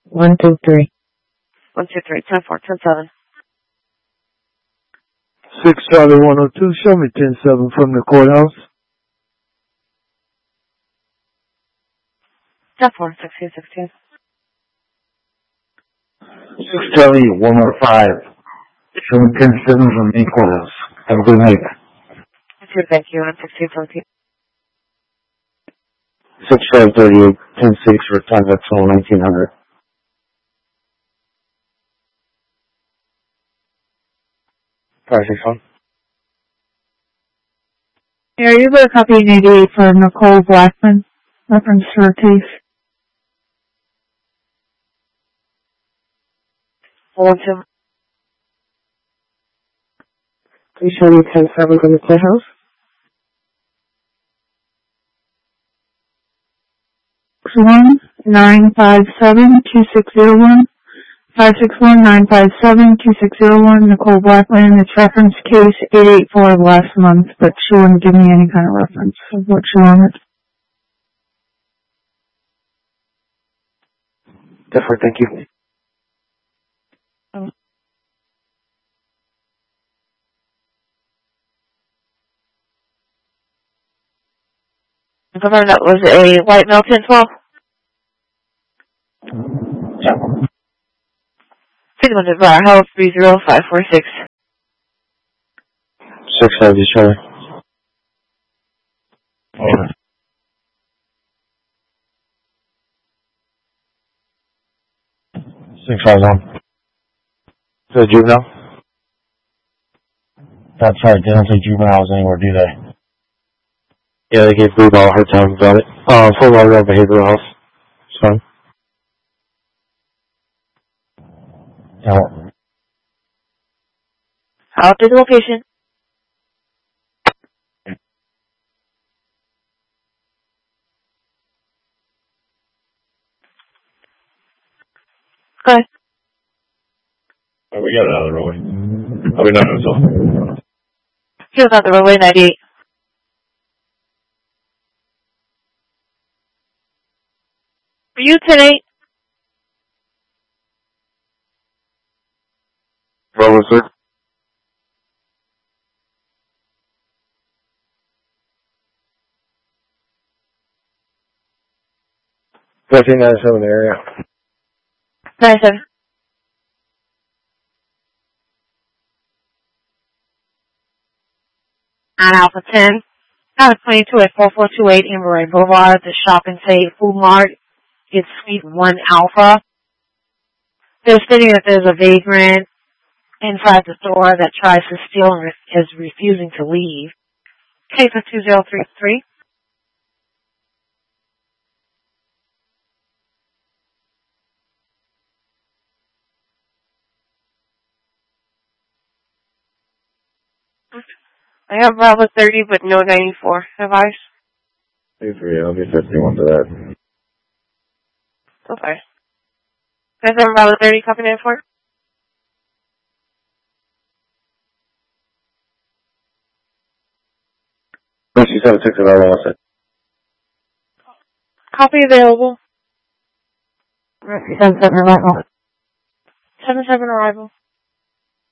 123. 123, 10-4, 10-7. 6 Charlie 102, show me 10-7 from the courthouse. 10-4, 16-16. 6 Charlie 105, show me 10-7 from the courthouse. Have a good night. Thank you, 16-17. 6 Charlie 38, 10-6 for time that's all 1900. Fire 6-1. Yeah, you got a copy in 88 for Nicole Blackman, reference to her case. 1-2. Please show me 10-7 from the courthouse. 957-2601. 561-957-2601, Nicole Blackman. It's reference case 884 of last month, but she wouldn't give me any kind of reference of what she wanted. Definitely, thank you. Confirm that was a white male 10-12. Yeah. 61 Bar Health 30546. 6-5 Charlie. Over. 651. Is that juvenile? That's right, they don't take juveniles anywhere, do they? Yeah, they gave Blue Ball a hard time about it. Full Lauderdale Behavioral Health. It's fine. Yeah. Out to the location. Go ahead. Oh, we got it out of the roadway. Oh, we not so. He was out the roadway 98. For you, 10-8. Bravo, sir. Thirteen 97 area. 97. On Alpha 10. Out of 22 at 4428 Amber Boulevard, the Shop and Save Food Mart. It's Suite 1 Alpha. They're stating that there's a vagrant inside the store that tries to steal and is refusing to leave. Case of 2033. I have Bravo 30, but no 94. Advice? 3, I'll be 51 to that. Okay. Guys, I'm Bravo 30, copy 94. She said 6 of our last. Copy available. 7-7 arrival. 7-7 arrival.